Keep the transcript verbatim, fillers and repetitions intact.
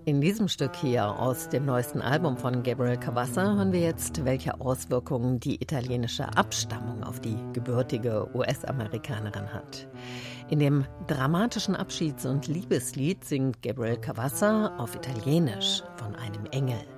In diesem Stück hier aus dem neuesten Album von Gabriel Cavazza hören wir jetzt, welche Auswirkungen die italienische Abstammung auf die gebürtige U S-Amerikanerin hat. In dem dramatischen Abschieds- und Liebeslied singt Gabriel Cavazza auf Italienisch von einem Engel.